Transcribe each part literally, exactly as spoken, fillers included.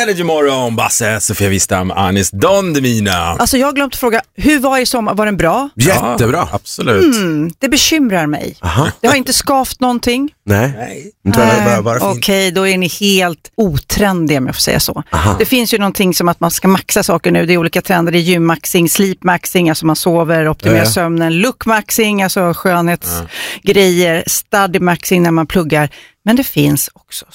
Energy Morgon, Basse, Sofia Wistam, Anis Don Demina. Alltså jag har glömt att fråga, hur var i sommar? Var den bra? Jättebra. Ja, absolut. Mm, det bekymrar mig. Aha. Det har inte skavt någonting. Nej. Nej. Nej. Okej, okay, då är ni helt otrendiga om jag får säga så. Aha. Det finns ju någonting som att man ska maxa saker nu. Det är olika trender, det är gymmaxing, sleepmaxing, alltså man sover, optimerar ja. sömnen, lookmaxing, alltså skönhetsgrejer, studymaxing när man pluggar. Men det finns också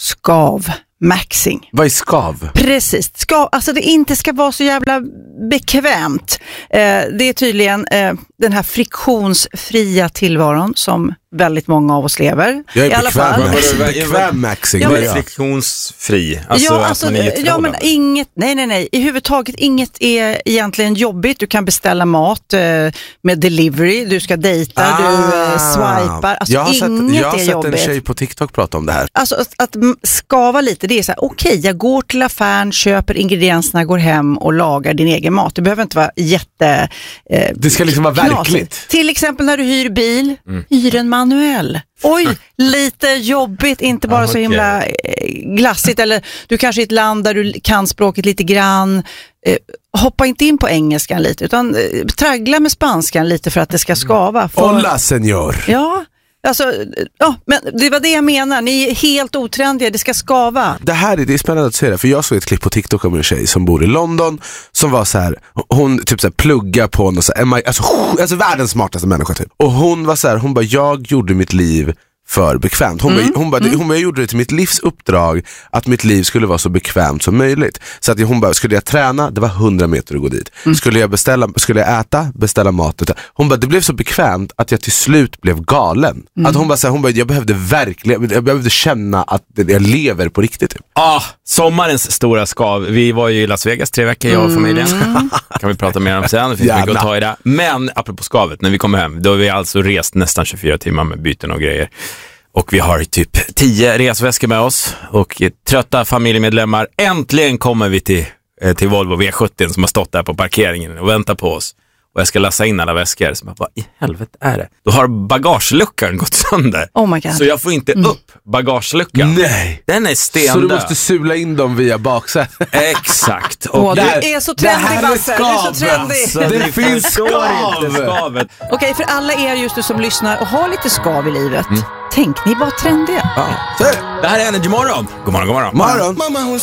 skavmaxing. Vad är skav? Precis, skav, alltså det inte ska vara så jävla bekvämt. Eh, det är tydligen eh, den här friktionsfria tillvaron som väldigt många av oss lever. Jag är i alla fall. bekväm maxing. Ja, men friktionsfri. Alltså ja, att alltså, man är i ja, men inget, nej, nej, nej. I huvudtaget inget är egentligen jobbigt. Du kan beställa mat eh, med delivery. Du ska dejta, ah, du eh, swipar. Alltså, jag har inget sett, jag har är sett jobbigt. en tjej på TikTok prata om det här. Alltså att, att skava lite, det är så här, okej, okay, jag går till affären, köper ingredienserna, går hem och lagar din egen mat. Det behöver inte vara jätte... Eh, det ska liksom vara knasigt. verkligt. Till exempel när du hyr bil, mm. hyr en manuell. Oj, lite jobbigt, inte bara ah, så himla eh, glassigt. Eller du kanske är i ett land där du kan språket lite grann. Eh, hoppa inte in på engelskan lite, utan eh, traggla med spanskan lite för att det ska skava. För... Hola, senor. Ja, alltså, ja, men det var det jag menar. Ni är helt otrendiga, det ska skava. Det här är, det är spännande att se det, för jag såg ett klipp på TikTok om en tjej som bor i London som var så här, hon typ så här pluggar på något så här, alltså, alltså världens smartaste människa typ. Och hon var så här, hon bara, jag gjorde mitt liv för bekvämt. Hon, mm. bara, hon, bara, mm. hon bara, jag gjorde det till mitt livs uppdrag att mitt liv skulle vara så bekvämt som möjligt. Så att hon bara, skulle jag träna, det var hundra meter att gå dit. Mm. Skulle jag beställa, skulle jag äta, beställa mat. Hon bara, det blev så bekvämt att jag till slut blev galen. Mm. Att hon bara, så här, hon bara, jag behövde verkligen, jag behövde känna att jag lever på riktigt. Typ. Ah, sommarens stora skav. Vi var ju i Las Vegas tre veckor, jag och familjen. Mm. Kan vi prata mer om sen, det finns mycket att ta i det. Men apropå skavet, när vi kommer hem, då har vi alltså rest nästan tjugofyra timmar med byten och grejer. Och vi har typ tio resväskor med oss och trötta familjemedlemmar. Äntligen kommer vi till, till Volvo V sjuttio som har stått där på parkeringen och väntar på oss. Och jag ska läsa in alla väskor. Så jag bara, vad i helvete är det? Då har bagageluckan gått sönder. Oh my God. Så jag får inte mm. upp bagageluckan. Nej. Den är stendöd. Så du måste sula in dem via baksätet. Exakt. Och oh, där, du är så trendig, Basse. Du är så trendig. Alltså, det, det finns skav. skavet. Okej, okay, för alla er just nu som lyssnar och har lite skav i livet. Mm. Tänk, ni är bara trendiga. Ja. Det här är Energy Morgon. God morgon, god morgon. morgon. Mamma,